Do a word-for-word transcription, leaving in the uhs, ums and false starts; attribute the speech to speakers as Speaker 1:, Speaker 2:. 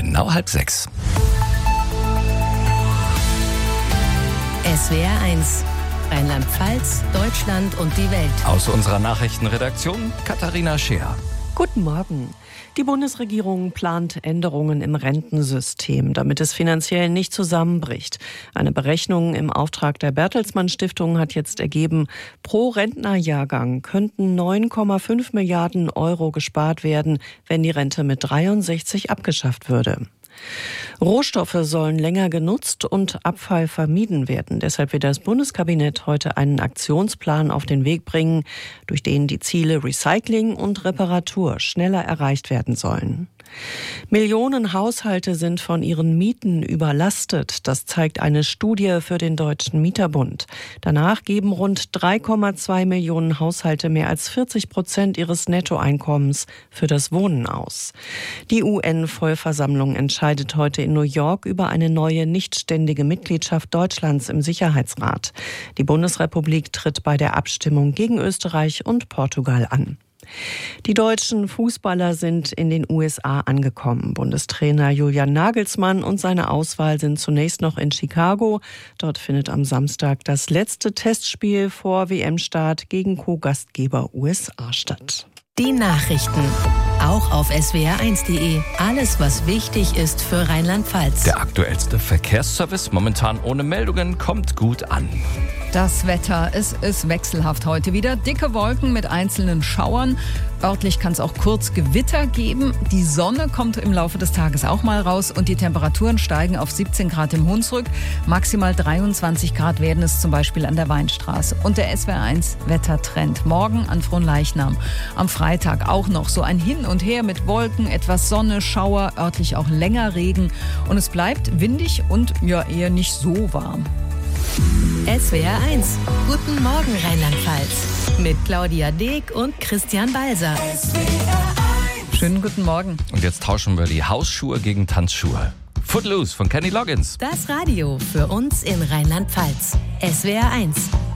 Speaker 1: genau halb sechs.
Speaker 2: S W R eins. Rheinland-Pfalz, Deutschland und die Welt.
Speaker 1: Aus unserer Nachrichtenredaktion Katharina Scheer.
Speaker 3: Guten Morgen. Die Bundesregierung plant Änderungen im Rentensystem, damit es finanziell nicht zusammenbricht. Eine Berechnung im Auftrag der Bertelsmann Stiftung hat jetzt ergeben, pro Rentnerjahrgang könnten neun Komma fünf Milliarden Euro gespart werden, wenn die Rente mit dreiundsechzig abgeschafft würde. Rohstoffe sollen länger genutzt und Abfall vermieden werden. Deshalb wird das Bundeskabinett heute einen Aktionsplan auf den Weg bringen, durch den die Ziele Recycling und Reparatur schneller erreicht werden sollen. Millionen Haushalte sind von ihren Mieten überlastet. Das zeigt eine Studie für den Deutschen Mieterbund. Danach geben rund drei Komma zwei Millionen Haushalte mehr als vierzig Prozent ihres Nettoeinkommens für das Wohnen aus. Die U N-Vollversammlung entscheidet heute in New York über eine neue nichtständige Mitgliedschaft Deutschlands im Sicherheitsrat. Die Bundesrepublik tritt bei der Abstimmung gegen Österreich und Portugal an. Die deutschen Fußballer sind in den U S A angekommen. Bundestrainer Julian Nagelsmann und seine Auswahl sind zunächst noch in Chicago. Dort findet am Samstag das letzte Testspiel vor W M-Start gegen Co-Gastgeber U S A statt.
Speaker 2: Die Nachrichten. Auch auf S W R eins punkt de. Alles, was wichtig ist für Rheinland-Pfalz.
Speaker 1: Der aktuellste Verkehrsservice, momentan ohne Meldungen, kommt gut an.
Speaker 4: Das Wetter, es ist wechselhaft heute wieder. Dicke Wolken mit einzelnen Schauern. Örtlich kann es auch kurz Gewitter geben. Die Sonne kommt im Laufe des Tages auch mal raus und die Temperaturen steigen auf siebzehn Grad im Hunsrück. Maximal dreiundzwanzig Grad werden es zum Beispiel an der Weinstraße. Und der S W R eins Wettertrend. Morgen an Fronleichnam. Am Freitag auch noch so ein Hin und Her mit Wolken, etwas Sonne, Schauer, örtlich auch länger Regen. Und es bleibt windig und ja eher nicht so warm.
Speaker 2: S W R eins. Guten Morgen Rheinland-Pfalz. Mit Claudia Deek und Christian Balser.
Speaker 4: Schönen guten Morgen.
Speaker 1: Und jetzt tauschen wir die Hausschuhe gegen Tanzschuhe. Footloose von Kenny Loggins.
Speaker 2: Das Radio für uns in Rheinland-Pfalz. S W R eins.